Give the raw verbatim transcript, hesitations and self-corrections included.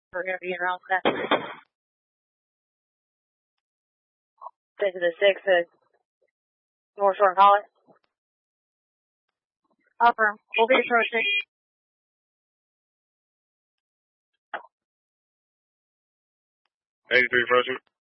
For interviewing around that. Six to the six to North Shore and Hollis. Upper. We'll be approaching. eighty-three approaching.